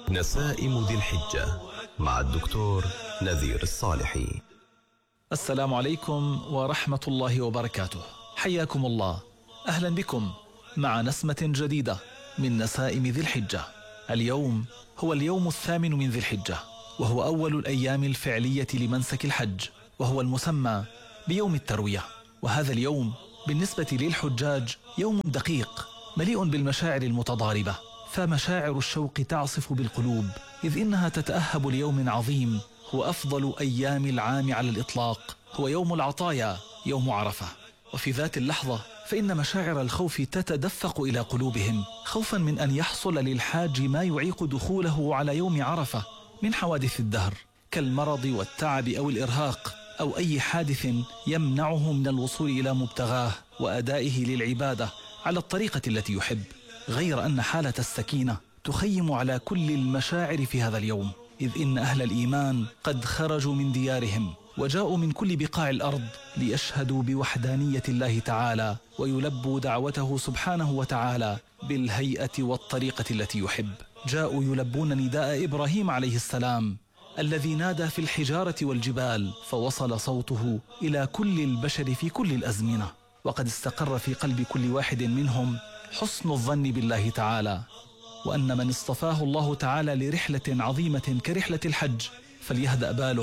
نسائم ذي الحجة مع الدكتور نذير الصالحي. السلام عليكم ورحمة الله وبركاته. حياكم الله، أهلا بكم مع نسمة جديدة من نسائم ذي الحجة. اليوم هو اليوم 8 من ذي الحجة، وهو أول الأيام الفعلية لمنسك الحج، وهو المسمى بيوم التروية. وهذا اليوم بالنسبة للحجاج يوم دقيق مليء بالمشاعر المتضاربة، فمشاعر الشوق تعصف بالقلوب، إذ إنها تتأهب ليوم عظيم هو أفضل أيام العام على الإطلاق، هو يوم العطايا، يوم عرفة. وفي ذات اللحظة فإن مشاعر الخوف تتدفق إلى قلوبهم، خوفا من أن يحصل للحاج ما يعيق دخوله على يوم عرفة من حوادث الدهر كالمرض والتعب أو الإرهاق أو أي حادث يمنعه من الوصول إلى مبتغاه وأدائه للعبادة على الطريقة التي يحب. غير أن حالة السكينة تخيم على كل المشاعر في هذا اليوم، إذ إن أهل الإيمان قد خرجوا من ديارهم وجاءوا من كل بقاع الأرض ليشهدوا بوحدانية الله تعالى ويلبوا دعوته سبحانه وتعالى بالهيئة والطريقة التي يحب. جاءوا يلبون نداء إبراهيم عليه السلام الذي نادى في الحجارة والجبال، فوصل صوته إلى كل البشر في كل الأزمنة، وقد استقر في قلب كل واحد منهم حسن الظن بالله تعالى، وأن من اصطفاه الله تعالى لرحلة عظيمة كرحلة الحج فليهدأ باله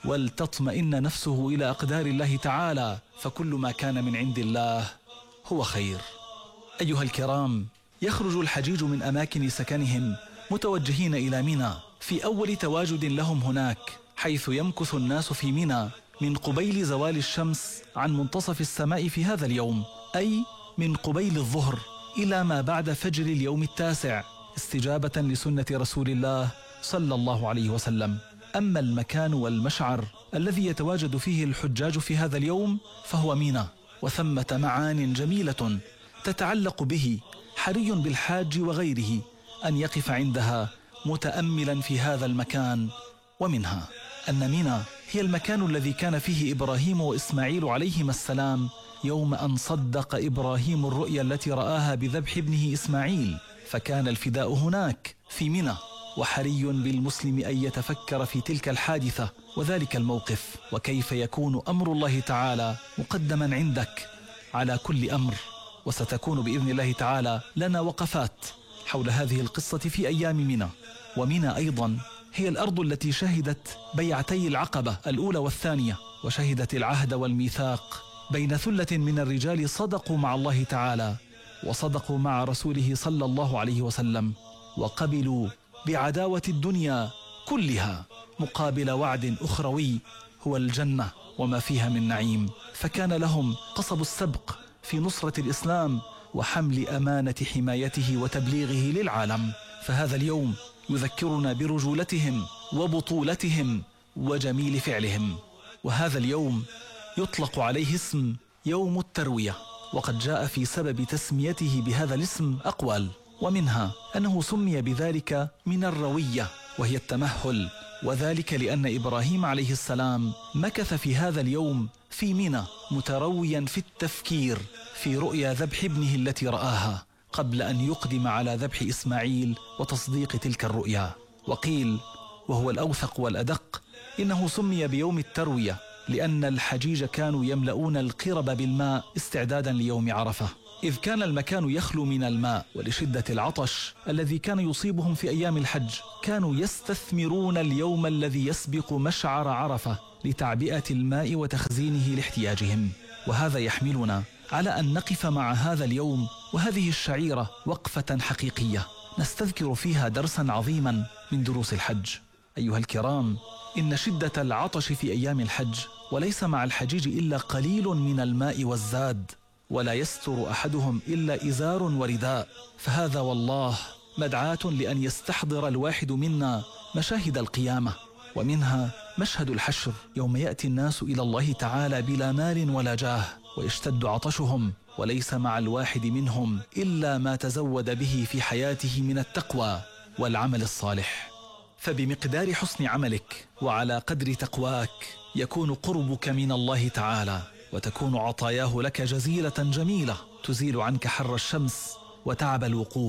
ولتطمئن نفسه إلى أقدار الله تعالى، فكل ما كان من عند الله هو خير. أيها الكرام، يخرج الحجيج من أماكن سكنهم متوجهين إلى منى في أول تواجد لهم هناك، حيث يمكث الناس في منى من قبيل زوال الشمس عن منتصف السماء في هذا اليوم، أي من قبيل الظهر إلى ما بعد فجر اليوم 9، استجابة لسنة رسول الله صلى الله عليه وسلم. أما المكان والمشعر الذي يتواجد فيه الحجاج في هذا اليوم فهو منى، وثمة معان جميلة تتعلق به، حري بالحاج وغيره أن يقف عندها متأملا في هذا المكان. ومنها أن منى هي المكان الذي كان فيه إبراهيم وإسماعيل عليهما السلام يوم أن صدق إبراهيم الرؤيا التي رآها بذبح ابنه إسماعيل، فكان الفداء هناك في منى، وحري بالمسلم أن يتفكر في تلك الحادثة وذلك الموقف، وكيف يكون أمر الله تعالى مقدما عندك على كل أمر. وستكون بإذن الله تعالى لنا وقفات حول هذه القصة في أيام منى. ومنى أيضا هي الأرض التي شهدت بيعتي العقبة الأولى والثانية، وشهدت العهد والميثاق بين ثلة من الرجال صدقوا مع الله تعالى وصدقوا مع رسوله صلى الله عليه وسلم، وقبلوا بعداوة الدنيا كلها مقابل وعد أخروي هو الجنة وما فيها من نعيم، فكان لهم قصب السبق في نصرة الإسلام وحمل أمانة حمايته وتبليغه للعالم. فهذا اليوم يذكرنا برجولتهم وبطولتهم وجميل فعلهم. وهذا اليوم يطلق عليه اسم يوم التروية، وقد جاء في سبب تسميته بهذا الاسم أقوال، ومنها أنه سمي بذلك من الروية وهي التمهل، وذلك لأن إبراهيم عليه السلام مكث في هذا اليوم في منى مترويا في التفكير في رؤيا ذبح ابنه التي رآها قبل أن يقدم على ذبح إسماعيل وتصديق تلك الرؤيا. وقيل وهو الأوثق والأدق إنه سمي بيوم التروية لأن الحجيج كانوا يملؤون القرب بالماء استعدادا ليوم عرفة، إذ كان المكان يخلو من الماء، ولشدة العطش الذي كان يصيبهم في أيام الحج كانوا يستثمرون اليوم الذي يسبق مشعر عرفة لتعبئة الماء وتخزينه لاحتياجهم. وهذا يحملنا على أن نقف مع هذا اليوم وهذه الشعيرة وقفة حقيقية نستذكر فيها درسا عظيما من دروس الحج. أيها الكرام، إن شدة العطش في أيام الحج وليس مع الحجيج إلا قليل من الماء والزاد، ولا يستر أحدهم إلا إزار ورداء، فهذا والله مدعاة لأن يستحضر الواحد منا مشاهد القيامة، ومنها مشهد الحشر يوم يأتي الناس إلى الله تعالى بلا مال ولا جاه، ويشتد عطشهم وليس مع الواحد منهم إلا ما تزود به في حياته من التقوى والعمل الصالح. فبمقدار حسن عملك وعلى قدر تقواك يكون قربك من الله تعالى، وتكون عطاياه لك جزيلة جميلة تزيل عنك حر الشمس وتعب الوقوف.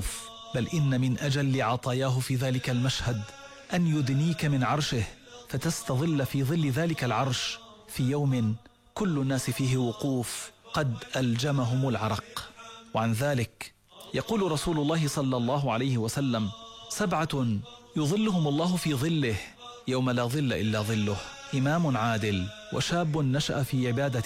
بل إن من أجل عطاياه في ذلك المشهد أن يدنيك من عرشه فتستظل في ظل ذلك العرش في يوم كل الناس فيه وقوف قد ألجمهم العرق. وعن ذلك يقول رسول الله صلى الله عليه وسلم: 7 يظلهم الله في ظله يوم لا ظل إلا ظله: إمام عادل، وشاب نشأ في عبادة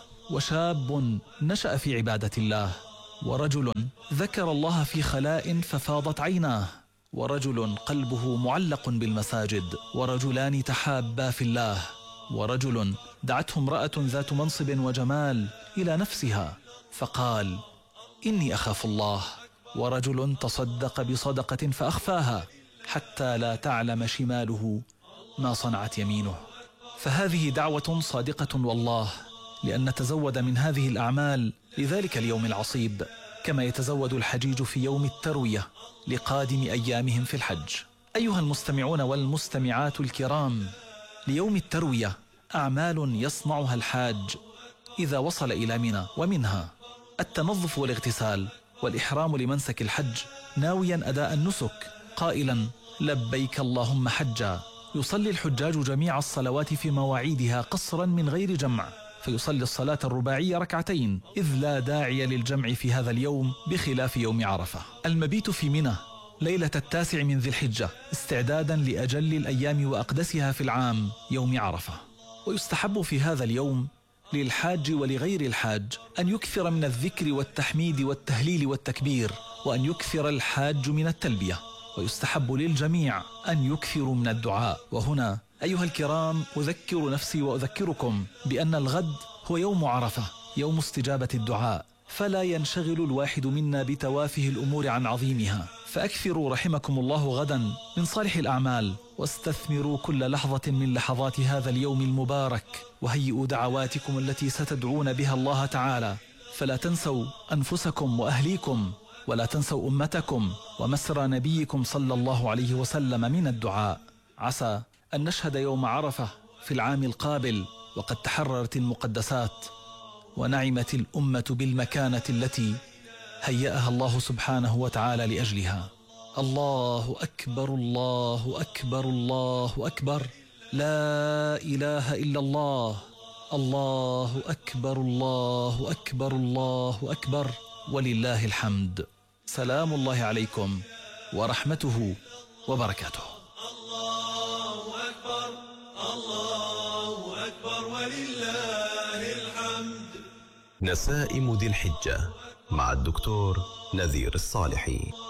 الله، ورجل ذكر الله في خلاء ففاضت عيناه، ورجل قلبه معلق بالمساجد، ورجلان تحابا في الله، ورجل دعته امرأة ذات منصب وجمال إلى نفسها فقال: إني أخاف الله، ورجل تصدق بصدقة فأخفاها حتى لا تعلم شماله ما صنعت يمينه. فهذه دعوة صادقة والله، لأن نتزود من هذه الأعمال لذلك اليوم العصيب، كما يتزود الحجيج في يوم التروية لقادم أيامهم في الحج. أيها المستمعون والمستمعات الكرام، ليوم التروية أعمال يصنعها الحاج إذا وصل إلى منى، ومنها التنظف والاغتسال والإحرام لمنسك الحج ناويا أداء النسك قائلا: لبيك اللهم حجا. يصلي الحجاج جميع الصلوات في مواعيدها قصرا من غير جمع، فيصلي الصلاة الرباعية 2 إذ لا داعي للجمع في هذا اليوم بخلاف يوم عرفة. المبيت في منى ليلة 9 من ذي الحجة استعدادا لأجل الأيام وأقدسها في العام يوم عرفة. ويستحب في هذا اليوم للحاج ولغير الحاج أن يكثر من الذكر والتحميد والتهليل والتكبير، وأن يكثر الحاج من التلبية، ويستحب للجميع أن يكثروا من الدعاء. وهنا أيها الكرام أذكر نفسي وأذكركم بأن الغد هو يوم عرفة، يوم استجابة الدعاء، فلا ينشغل الواحد منا بتوافه الأمور عن عظيمها، فأكثروا رحمكم الله غدا من صالح الأعمال، واستثمروا كل لحظة من لحظات هذا اليوم المبارك، وهيئوا دعواتكم التي ستدعون بها الله تعالى، فلا تنسوا أنفسكم وأهليكم، ولا تنسوا أمتكم ومسرى نبيكم صلى الله عليه وسلم من الدعاء. عسى أن نشهد يوم عرفة في العام القابل وقد تحررت المقدسات ونعمت الأمة بالمكانة التي هيأها الله سبحانه وتعالى لأجلها. الله أكبر، الله أكبر، الله أكبر، لا إله إلا الله، الله أكبر، الله أكبر، الله أكبر، ولله الحمد. سلام الله عليكم ورحمته وبركاته. الله أكبر، الله أكبر، ولله الحمد. نسائم ذي الحجة مع الدكتور نذير الصالحي.